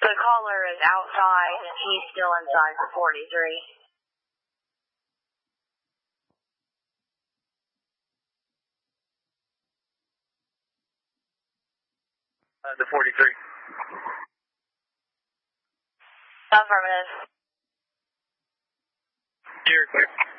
The caller is outside and he's still inside for 43. The 43. Affirmative. You're clear.